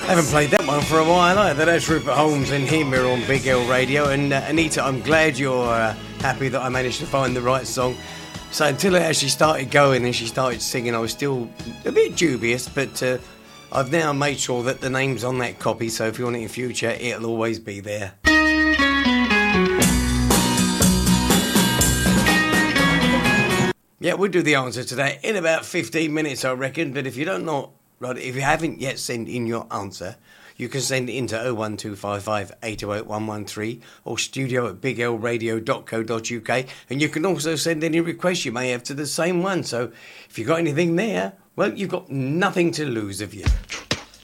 Haven't played that one for a while either. That's Rupert Holmes and him here on Big L Radio. And Anita, I'm glad you're happy that I managed to find the right song. So until it actually started going and she started singing, I was still a bit dubious, but I've now made sure that the name's on that copy, so if you want it in future, it'll always be there. Yeah, we'll do the answer to that in about 15 minutes, I reckon, but if you don't know... Right, if you haven't yet sent in your answer, you can send it into 01255 808 113 or studio@biglradio.co.uk, and you can also send any requests you may have to the same one. So if you've got anything there, well, you've got nothing to lose, have you?